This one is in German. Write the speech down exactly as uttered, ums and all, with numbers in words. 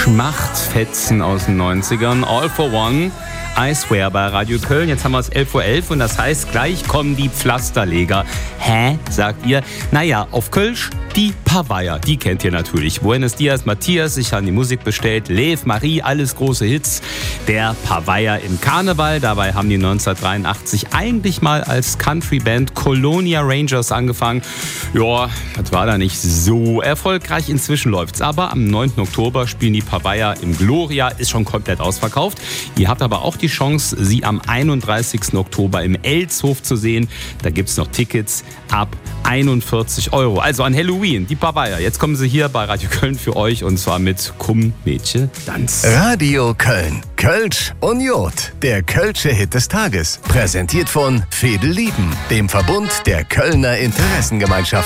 Schmachtfetzen aus den neunzigern. All for One, I Swear bei Radio Köln. Jetzt haben wir es elf Uhr elf und das heißt, gleich kommen die Pflasterleger. Hä, sagt ihr? Naja, auf Kölsch die Pavaya, die kennt ihr natürlich. Buenos Dias, Matthias, sich an die Musik bestellt. Lev, Marie, alles große Hits. Der Pavaya im Karneval. Dabei haben die neunzehnhundertdreiundachtzig eigentlich mal als Country-Band Colonia Rangers angefangen. Ja, das war da nicht so erfolgreich. Inzwischen läuft's aber. Am neunten Oktober spielen die Pavaya im Gloria. Ist schon komplett ausverkauft. Ihr habt aber auch die Chance, sie am einunddreißigsten Oktober im Elshof zu sehen. Da gibt's noch Tickets ab einundvierzig Euro. Also an Halloween. Die Pavaya. Jetzt kommen sie hier bei Radio Köln für euch und zwar mit Komm Mädchen Tanz. Radio Köln. Kölsch und Jod. Der Kölsche Hit des Tages. Präsentiert von Fedel Lieben, dem Verbund der Kölner Interessengemeinschaften.